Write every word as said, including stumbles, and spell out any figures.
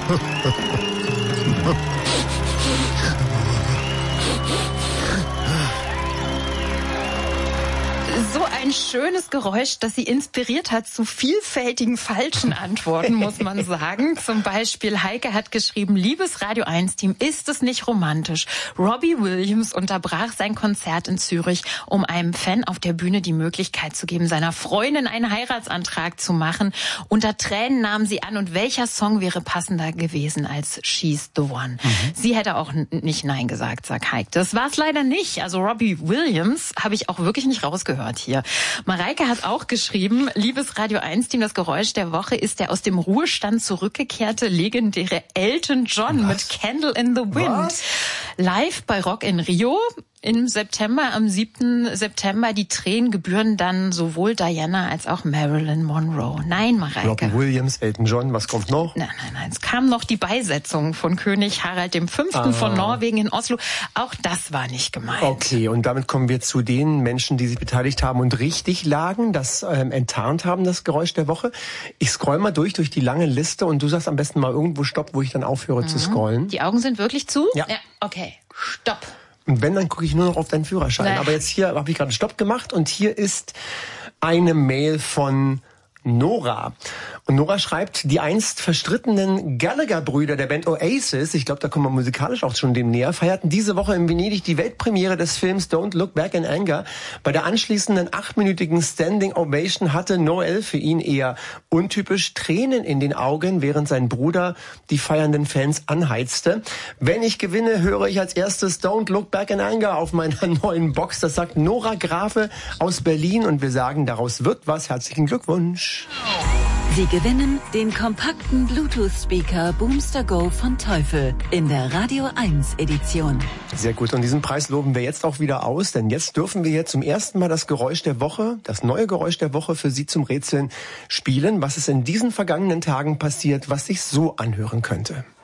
So ein schönes Geräusch, das sie inspiriert hat zu vielfältigen falschen Antworten, muss man sagen. Zum Beispiel Heike hat geschrieben, liebes Radio eins Team, ist es nicht romantisch? Robbie Williams unterbrach sein Konzert in Zürich, um einem Fan auf der Bühne die Möglichkeit zu geben, seiner Freundin einen Heiratsantrag zu machen. Unter Tränen nahm sie an, und welcher Song wäre passender gewesen als She's the One? Mhm. Sie hätte auch n- nicht Nein gesagt, sagt Heike. Das war es leider nicht. Also Robbie Williams habe ich auch wirklich nicht rausgehört hier. Mareike hat auch geschrieben, liebes Radio eins Team, das Geräusch der Woche ist der aus dem Ruhestand zurückgekehrte legendäre Elton John Was? mit Candle in the Wind. Was? Live bei Rock in Rio im September, am siebten September. Die Tränen gebühren dann sowohl Diana als auch Marilyn Monroe. Nein, Mareike. Robbie Williams, Elton John, was kommt noch? Nein, nein, nein. Es kam noch die Beisetzung von König Harald der Fünfte ah. von Norwegen in Oslo. Auch das war nicht gemeint. Okay, und damit kommen wir zu den Menschen, die sich beteiligt haben und richtig lagen, das ähm, enttarnt haben, das Geräusch der Woche. Ich scroll mal durch, durch die lange Liste, und du sagst am besten mal irgendwo Stopp, wo ich dann aufhöre mhm. zu scrollen. Die Augen sind wirklich zu? Ja. Ja, okay. Stopp. Und wenn, dann gucke ich nur noch auf deinen Führerschein. Nee. Aber jetzt hier habe ich gerade Stopp gemacht, und hier ist eine Mail von Nora. Und Nora schreibt, die einst verstrittenen Gallagher-Brüder der Band Oasis, ich glaube, da kommen wir musikalisch auch schon dem näher, feierten diese Woche in Venedig die Weltpremiere des Films Don't Look Back in Anger. Bei der anschließenden achtminütigen Standing Ovation hatte Noel, für ihn eher untypisch, Tränen in den Augen, während sein Bruder die feiernden Fans anheizte. Wenn ich gewinne, höre ich als erstes Don't Look Back in Anger auf meiner neuen Box. Das sagt Nora Grafe aus Berlin, und wir sagen, daraus wird was. Herzlichen Glückwunsch. Sie gewinnen den kompakten Bluetooth-Speaker Boomster Go von Teufel in der Radio eins Edition. Sehr gut, und diesen Preis loben wir jetzt auch wieder aus, denn jetzt dürfen wir hier zum ersten Mal das Geräusch der Woche, das neue Geräusch der Woche für Sie zum Rätseln spielen. Was ist in diesen vergangenen Tagen passiert, was sich so anhören könnte?